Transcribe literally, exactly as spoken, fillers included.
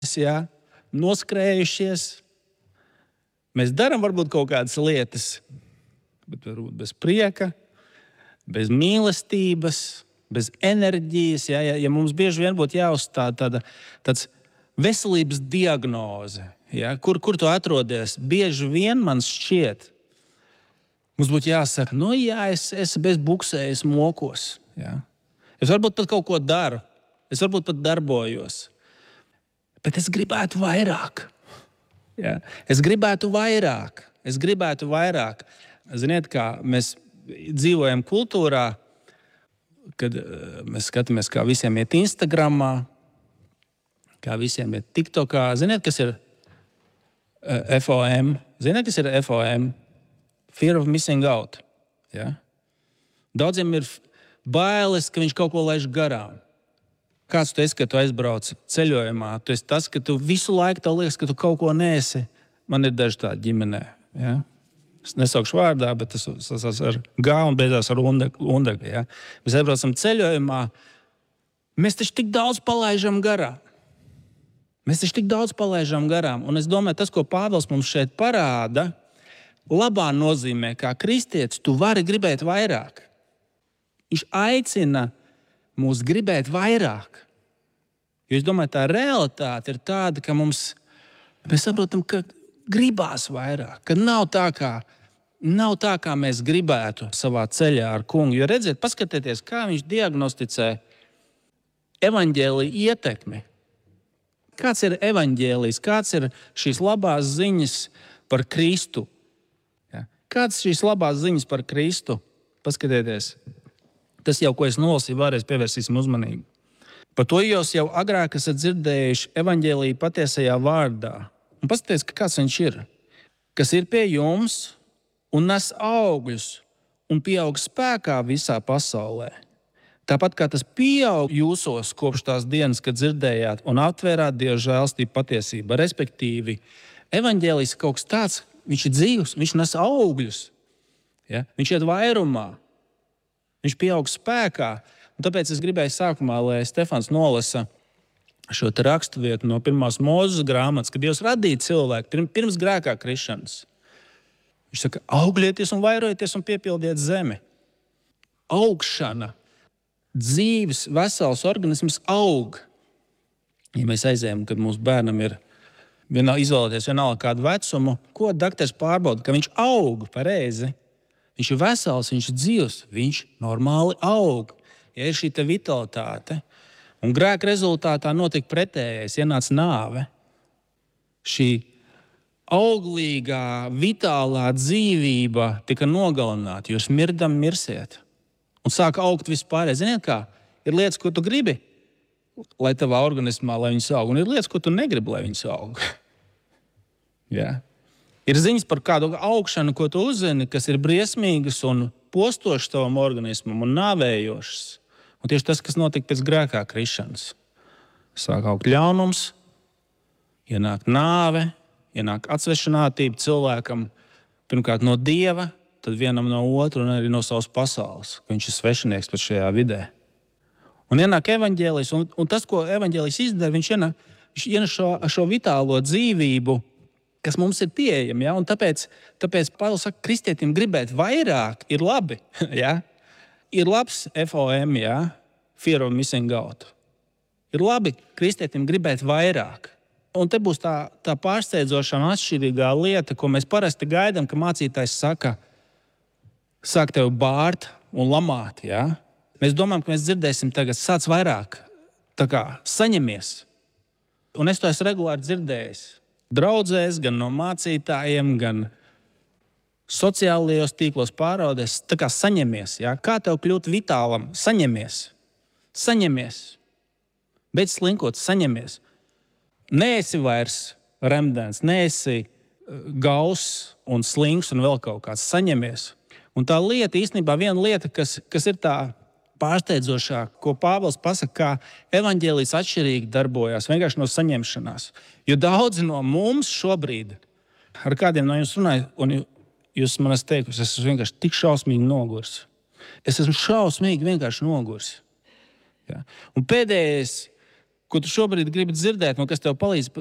jā, noskrējušies. Mēs darām varbūt kaut kādas lietas, bet varbūt bez prieka, bez mīlestības, bez enerģijas. Jā, ja, ja mums bieži vien būtu jāuzstāda tāda, tāds veselības diagnoze, jā, kur, kur tu atrodies, bieži vien man šķiet, mums būtu jāsaka, nu jā, es, es bez buksējas mokos. Jā. Es varbūt pat kaut ko daru, es varbūt pat darbojos, bet es gribētu vairāk. Jā. Es gribētu vairāk, es gribētu vairāk. Ziniet, kā mēs dzīvojam kultūrā, kad mēs skatāmies, kā visiem iet Instagramā, kā visiem iet TikTokā. Ziniet, kas ir F O M? Ziniet, kas ir F O M? Fear of missing out. Ja? Daudziem ir bailes, ka viņš kaut ko laiž garām. Kāds tu esi, kad tu aizbrauc ceļojumā? Tu esi tas, ka tu visu laiku tev liekas, ka tu kaut ko neesi. Man ir daži tādi ģimenē. Ja? Es nesaukšu vārdā, bet tas sasās ar G un beidzās ar undegu. Ja? Mēs aizbraucam ceļojumā. Mēs taču tik daudz palaižam garām. Mēs taču tik daudz palaižam garām. Un es domāju, tas, ko Pāvils mums šeit parāda, labā nozīmē, kā kristietis, tu vari gribēt vairāk. Viņš aicina mūs gribēt vairāk. Jo es domāju, tā realitāte ir tāda, ka mums, mēs saprotam, ka gribās vairāk, ka nav tā, kā, nav tā, kā mēs gribētu savā ceļā ar kungu. Jo redziet, paskatieties, kā viņš diagnosticē evaņģēlija ietekmi. Kāds ir evaņģēlijs, kāds ir šīs labās ziņas par Kristu? Kādas šīs labās ziņas par Kristu? Paskatieties, tas jau, ko es nolasīju, vēlreiz pievērsīsim uzmanību. Par to jūs jau agrāk esat dzirdējuši evaņģēlija patiesajā vārdā. Un paskatieties, kāds viņš ir. Kas ir pie jums un nes augļus un pieaug spēkā visā pasaulē. Tāpat kā tas pieaug jūsos kopš tās dienas, kad dzirdējāt un aptvērāt Dieva žēlstību patiesību. Respektīvi, evaņģēlijs ir kaut kas tāds, viņš ir dzīvs, viņš nes augļus. Ja? Viņš iet vairumā. Viņš pieaug spēkā. Un tāpēc es gribēju sākumā, lai Stefans nolasa šo raksturvietu no pirmās Mūzes grāmatas, kad Dievs radīja cilvēku pirms grēkā krišanas. Viņš saka, auglieties un vairojieties un piepildiet zemi. Augšana, dzīves, vesels organisms aug. Ja mēs aizējam, kad mūsu bērnam ir vienā, izvēlēties vienalga kādu vecumu, ko dakteris pārbauda, ka viņš aug pareizi. Viņš ir vesels, viņš ir dzīvs, viņš normāli aug. Ja ir šī vitalitāte, un grēka rezultātā notika pretējais, ienāca nāve. Šī auglīgā, vitālā dzīvība tika nogalināta, jūs mirdam mirsiet. Un sāka augt vispār. Ziniet kā? Ir lietas, ko tu gribi, lai tavā organismā, lai viņas aug, un ir lietas, ko tu negribi, lai viņas aug. Yeah. Ir ziņas par kādu augšanu, ko tu uzzini, kas ir briesmīgas un postošas tavam organismam un nāvējošas. Un tieši tas, kas notika pēc grēkā krišanas. Sāk augt ļaunums, ienāk nāve, ienāk atsvešinātība cilvēkam, pirmkārt no Dieva, tad vienam no otru un arī no savas pasaules, ka viņš ir svešinieks pat šajā vidē. Un ienāk evaņģēlijs, un, un tas, ko evaņģēlijs izdara, viņš ienāk, viņš ienāk šo, šo vitālo dzīvību, kas mums ir pieejama. Ja? Un tāpēc, tāpēc Pāvils saka, kristietim gribēt vairāk ir labi. Ja? Ir labs F O M, ja? Fear of missing out. Ir labi kristietim gribēt vairāk. Un te būs tā, tā pārsteidzošā un atšķirīgā lieta, ko mēs parasti gaidām, ka mācītājs saka, sāk tevi bārt un lamāt. Ja? Mēs domājam, ka mēs dzirdēsim tagad, sāc vairāk, tā kā saņemies. Un es to esmu regulāri dzirdējis. Draudzēs, gan no mācītājiem, gan sociālajos tīklos pārādēs, tā kā saņemies. Ja? Kā tev kļūt vitālam? Saņemies. Saņemies. Beidz slinkot, saņemies. Neesi vairs remdens, neesi gauss un slinks un vēl kaut kāds. Saņemies. Un tā lieta, īstenībā viena lieta, kas, kas ir tā pārsteidzošā, ko Pāvils pasaka, kā evaņģēlijs atšķirīgi darbojās, vienkārši no saņemšanās. Jo daudzi no mums šobrīd, ar kādiem no jums runāju, un jūs man esat teikusi, es esmu vienkārši tik šausmīgi nogurs. Es esmu šausmīgi vienkārši nogurs. Ja? Un pēdējais, ko tu šobrīd gribi dzirdēt, un kas tev palīdz